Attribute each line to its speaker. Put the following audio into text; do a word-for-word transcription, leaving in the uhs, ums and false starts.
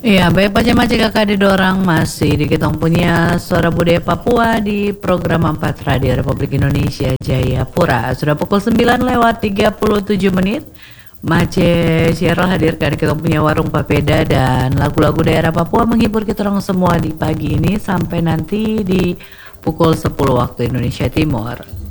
Speaker 1: Iya, baik Pak Cek Kakak di dorang masih di kita punya Suara Budaya Papua di program empat Radio Republik Indonesia Jayapura. Sudah pukul sembilan lewat tiga puluh tujuh menit. Mace Cheryl hadirkan kita punya warung papeda dan lagu-lagu daerah Papua menghibur kita orang semua di pagi ini sampai nanti di pukul sepuluh waktu Indonesia Timur.